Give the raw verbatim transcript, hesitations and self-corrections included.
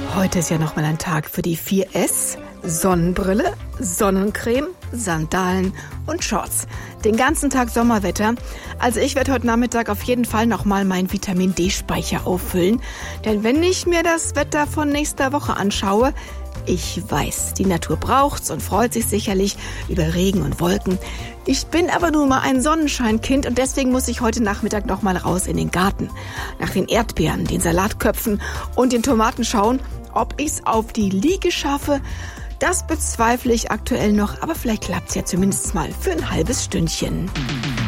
Heute ist ja nochmal ein Tag für die vier S. Sonnenbrille, Sonnencreme, Sandalen und Shorts. Den ganzen Tag Sommerwetter. Also ich werde heute Nachmittag auf jeden Fall nochmal meinen Vitamin-D-Speicher auffüllen. Denn wenn ich mir das Wetter von nächster Woche anschaue, ich weiß, die Natur braucht's und freut sich sicherlich über Regen und Wolken. Ich bin aber nur mal ein Sonnenscheinkind und deswegen muss ich heute Nachmittag noch mal raus in den Garten. Nach den Erdbeeren, den Salatköpfen und den Tomaten schauen, ob ich's auf die Liege schaffe. Das bezweifle ich aktuell noch, aber vielleicht klappt's ja zumindest mal für ein halbes Stündchen.